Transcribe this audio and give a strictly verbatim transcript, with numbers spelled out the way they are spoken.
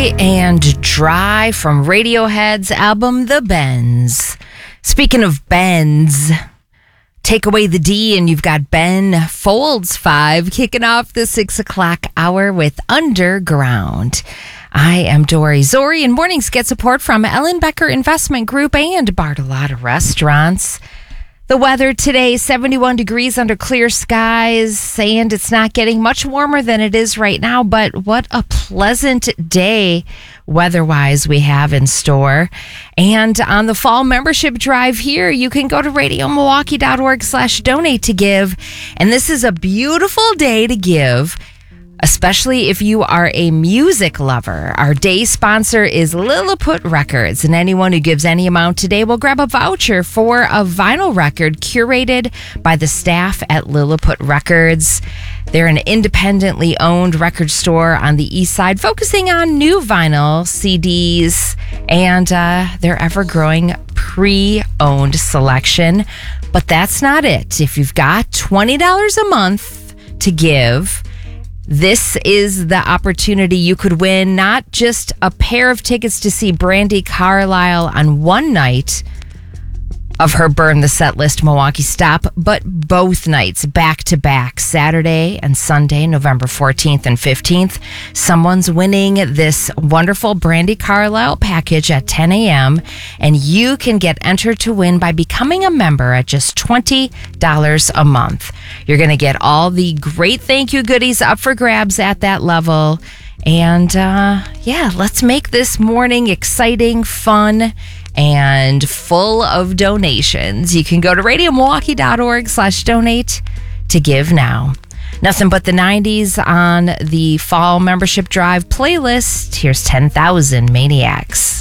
and Dry from Radiohead's album The Bends. Speaking of Bends, take away the D and you've got Ben Folds five kicking off the six o'clock hour with Underground. I am Dory Zori, and mornings get support from Ellen Becker Investment Group and Bartolotta Restaurants. The weather today, seventy-one degrees under clear skies, and it's not getting much warmer than it is right now, but what a pleasant day weather-wise we have in store. And on the fall membership drive here, you can go to radio milwaukee dot org slash donate to give, and this is a beautiful day to give, especially if you are a music lover. Our day sponsor is Lilliput Records, and anyone who gives any amount today will grab a voucher for a vinyl record curated by the staff at Lilliput Records. They're an independently owned record store on the east side, focusing on new vinyl, C Ds, and uh, their ever-growing pre-owned selection. But that's not it. If you've got twenty dollars a month to give, this is the opportunity you could win not just a pair of tickets to see Brandi Carlile on one night of her Burn the Set List Milwaukee stop, but both nights back to back, Saturday and Sunday, November fourteenth and fifteenth. Someone's winning this wonderful Brandi Carlile package at ten a.m., and you can get entered to win by becoming a member at just twenty dollars a month. You're going to get all the great thank you goodies up for grabs at that level. And uh, yeah, let's make this morning exciting, fun, and full of donations. You can go to radio milwaukee dot org slash donate to give now. Nothing but the nineties on the fall membership drive playlist. Here's ten thousand Maniacs.